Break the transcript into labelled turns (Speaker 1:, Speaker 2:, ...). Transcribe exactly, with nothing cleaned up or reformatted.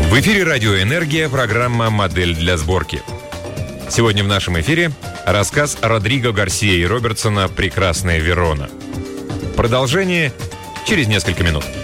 Speaker 1: В эфире «Радио Энергия», программа «Модель для сборки». Сегодня в нашем эфире рассказ Родриго Гарсия и Робертсона «Прекрасная Верона». Продолжение через несколько минут.